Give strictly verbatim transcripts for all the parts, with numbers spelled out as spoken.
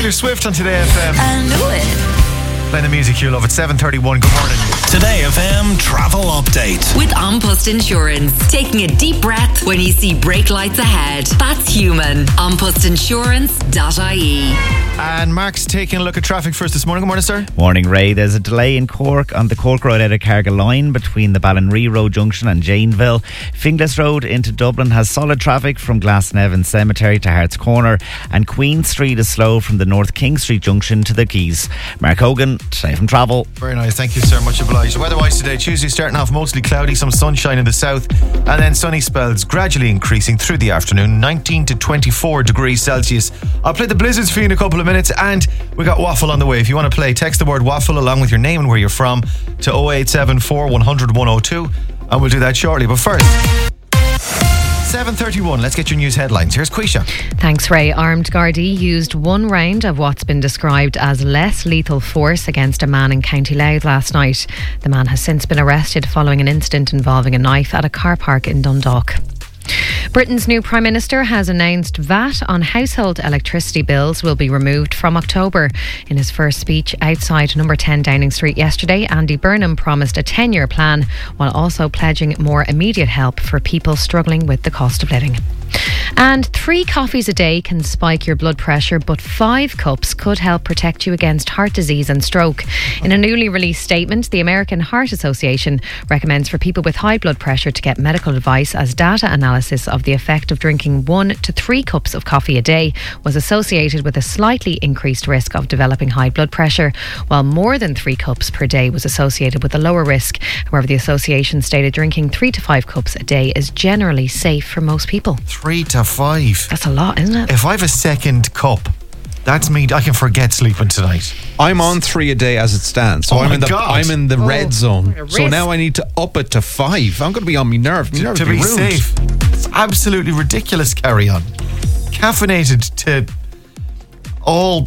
Taylor Swift on Today F M. I know it. Playing the music you love at seven thirty-one. Good morning. Today F M travel update with An Post Insurance. Taking a deep breath when you see brake lights ahead. That's human. an post insurance dot I E. And Mark's taking a look at traffic for us this morning. Good morning, sir. Morning, Ray. There's a delay in Cork on the Cork Road out of Cargill line between the Ballinree Road Junction and Janeville. Finglas Road into Dublin has solid traffic from Glasnevin Cemetery to Hart's Corner, and Queen Street is slow from the North King Street Junction to the Quays. Mark Hogan, Today from Travel. Very nice, thank you sir, much obliged. Weather-wise today, Tuesday starting off mostly cloudy, some sunshine in the south, and then sunny spells gradually increasing through the afternoon, nineteen to twenty-four degrees Celsius. I'll play the Blizzards for you in a couple of minutes, and we got Waffle on the way. If you want to play, text the word Waffle along with your name and where you're from to oh eight seven four, one hundred, one oh two, and we'll do that shortly. But first, seven thirty-one, let's get your news headlines. Here's Quisha. Thanks, Ray. Armed Gardaí used one round of what's been described as less lethal force against a man in County Louth last night. The man has since been arrested following an incident involving a knife at a car park in Dundalk. Britain's new Prime Minister has announced V A T on household electricity bills will be removed from October. In his first speech outside number ten Downing Street yesterday, Andy Burnham promised a ten-year plan while also pledging more immediate help for people struggling with the cost of living. And three coffees a day can spike your blood pressure, but five cups could help protect you against heart disease and stroke. In a newly released statement, the American Heart Association recommends for people with high blood pressure to get medical advice, as data analysis of the effect of drinking one to three cups of coffee a day was associated with a slightly increased risk of developing high blood pressure, while more than three cups per day was associated with a lower risk. However, the association stated drinking three to five cups a day is generally safe for most people. Three to five. That's a lot, isn't it? If I have a second cup, that's me. I can forget sleeping tonight. I'm on three a day as it stands, so Oh I'm my in the God. I'm in the Oh, red zone. a So risk. now I need to up it to five. I'm going to be on my nerve. My nerves To be be ruined. safe. It's absolutely ridiculous carry on. Caffeinated to all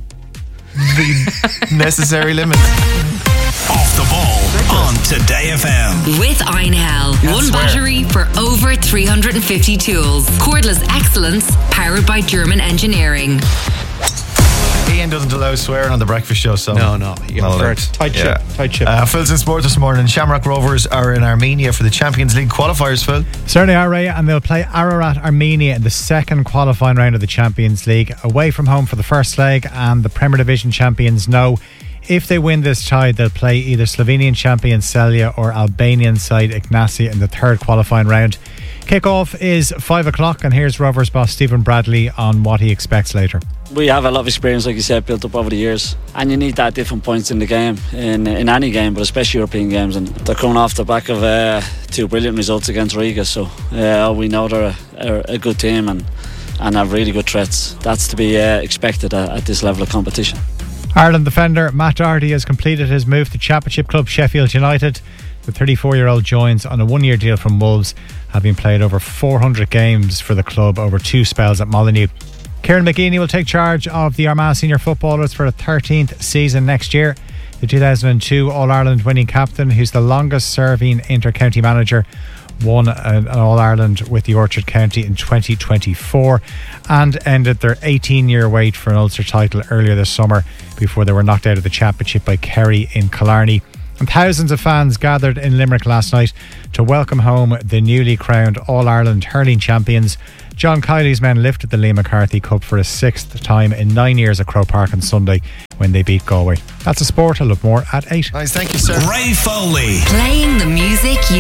the necessary limits. Off the ball on Today F M with Einhell. One swear. battery for over three hundred fifty tools. Cordless excellence powered by German engineering. Ian doesn't allow swearing on the breakfast show, so No, no, you Not got allowed. it. Tight ship, Yeah. tight ship. Uh, Phil's in sport this morning. Shamrock Rovers are in Armenia for the Champions League qualifiers, Phil. Certainly are, Ray, and they'll play Ararat Armenia in the second qualifying round of the Champions League, away from home for the first leg, and the Premier Division champions know if they win this tie, they'll play either Slovenian champion Celje or Albanian side Ignacia in the third qualifying round. Kick-off is five o'clock, and here's Rovers boss Stephen Bradley on what he expects later. We have a lot of experience, like you said, built up over the years, and you need that at different points in the game, in in any game, but especially European games. And they're coming off the back of uh, two brilliant results against Riga, so uh, we know they're a, a, a good team and and have really good threats. That's to be uh, expected at, at this level of competition. Ireland defender Matt Doherty has completed his move to Championship club Sheffield United. The thirty-four-year-old joins on a one-year deal from Wolves, having played over four hundred games for the club over two spells at Molineux. Kieran McGeeney will take charge of the Armagh senior footballers for a thirteenth season next year. The two thousand two All-Ireland winning captain, who's the longest-serving inter-county manager, won an All-Ireland with the Orchard County in twenty twenty-four and ended their eighteen-year wait for an Ulster title earlier this summer before they were knocked out of the championship by Kerry in Killarney. And thousands of fans gathered in Limerick last night to welcome home the newly crowned All-Ireland hurling champions. John Kiley's men lifted the Lee McCarthy Cup for a sixth time in nine years at Croke Park on Sunday when they beat Galway. That's a sport. I'll look more at eight. Nice, thank you, sir. Ray Foley. Playing the music you